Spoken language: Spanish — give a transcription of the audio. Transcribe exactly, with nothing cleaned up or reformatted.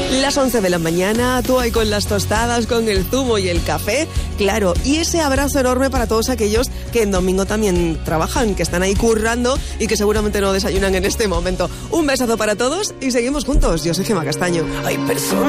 Las once de la mañana, tú ahí con las tostadas, con el zumo y el café, claro, y ese abrazo enorme para todos aquellos que en domingo también trabajan, que están ahí currando y que seguramente no desayunan en este momento. Un besazo para todos y seguimos juntos. Yo soy Gemma Castaño. Hay personas